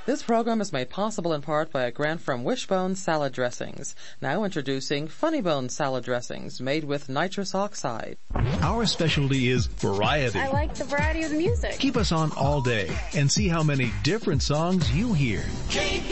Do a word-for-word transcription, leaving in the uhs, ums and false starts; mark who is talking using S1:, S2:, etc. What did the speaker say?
S1: This program is made possible in part by a grant from Wishbone Salad Dressings. Now introducing Funny Bone Salad Dressings made with nitrous oxide.
S2: Our specialty is variety.
S3: I like the variety of the music.
S2: Keep us on all day and see how many different songs you hear.